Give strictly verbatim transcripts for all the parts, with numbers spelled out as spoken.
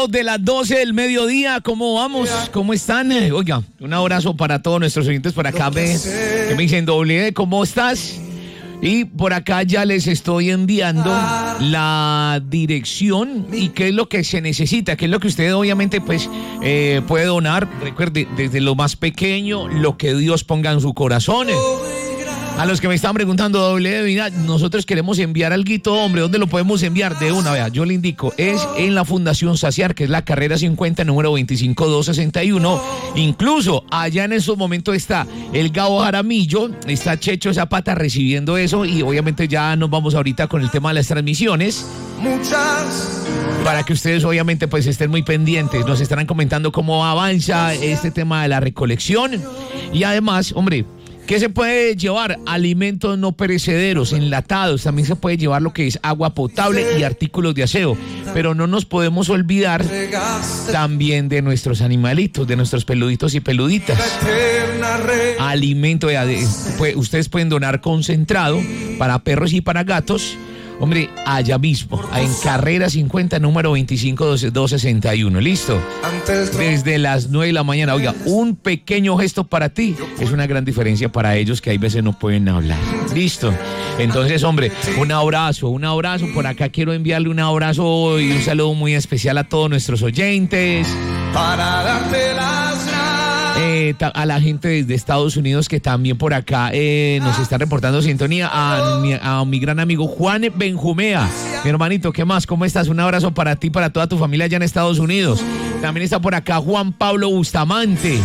minutos de las doce del mediodía. ¿Cómo vamos? ¿Cómo están? Oiga, un abrazo para todos nuestros oyentes por acá. Me, que me dicen, doble, ¿cómo estás? Y por acá ya les estoy enviando la dirección y qué es lo que se necesita, qué es lo que usted obviamente pues eh, puede donar. Recuerde, desde lo más pequeño, lo que Dios ponga en su corazón. A los que me están preguntando, doble de vida, nosotros queremos enviar alguito, hombre, ¿dónde lo podemos enviar? De una, vea, yo le indico, es en la Fundación Saciar, que es la carrera cincuenta, número veinticinco mil doscientos sesenta y uno. Incluso allá en esos momentos está el Gabo Jaramillo, está Checho Zapata recibiendo eso, y obviamente ya nos vamos ahorita con el tema de las transmisiones. Muchas. Para que ustedes obviamente pues estén muy pendientes, nos estarán comentando cómo avanza este tema de la recolección. Y además, hombre, ¿qué se puede llevar? Alimentos no perecederos, enlatados. También se puede llevar lo que es agua potable y artículos de aseo. Pero no nos podemos olvidar también de nuestros animalitos, de nuestros peluditos y peluditas. Alimento, ustedes pueden donar concentrado para perros y para gatos. Hombre, allá mismo, en carrera cincuenta, número veinticinco mil doscientos sesenta y uno. ¿Listo? Desde las nueve de la mañana. Oiga, un pequeño gesto para ti es una gran diferencia para ellos que hay veces no pueden hablar. ¿Listo? Entonces, hombre, un abrazo, un abrazo. Por acá quiero enviarle un abrazo y un saludo muy especial a todos nuestros oyentes. Para darte las Eh, a la gente desde Estados Unidos que también por acá eh, nos está reportando sintonía, a mi, a mi gran amigo Juan Benjumea, mi hermanito, ¿qué más? ¿Cómo estás? Un abrazo para ti, para toda tu familia allá en Estados Unidos. También está por acá Juan Pablo Bustamante,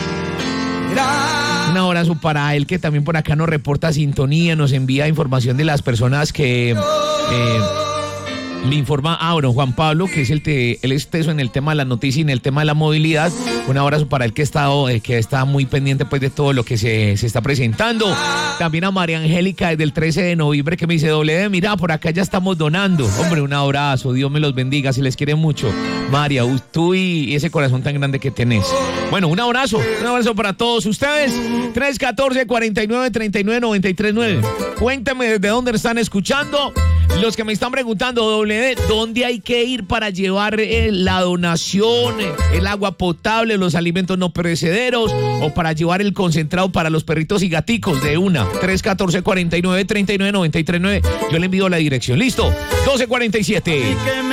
un abrazo para él que también por acá nos reporta sintonía, nos envía información de las personas que eh, le informa a don Juan Pablo, que es el te, él es teso en el tema de la noticia y en el tema de la movilidad. Un abrazo para él que está, eh, que está muy pendiente pues de todo lo que se, se está presentando. También a María Angélica desde el trece de noviembre que me dice, doble D, mira, por acá ya estamos donando. Hombre, un abrazo, Dios me los bendiga, si les quiere mucho. María, tú y ese corazón tan grande que tenés. Bueno, un abrazo, un abrazo para todos ustedes. tres uno cuatro, cuarenta y nueve, treinta y nueve, noventa y tres nueve. Cuéntame desde dónde están escuchando. Los que me están preguntando, doble D, ¿dónde hay que ir para llevar eh, la donación, eh, el agua potable, los alimentos no perecederos o para llevar el concentrado para los perritos y gaticos? De una, tres uno cuatro, cuarenta y nueve, treinta y nueve, noventa y tres nueve. Yo le envío la dirección. ¿Listo? doce cuarenta y siete.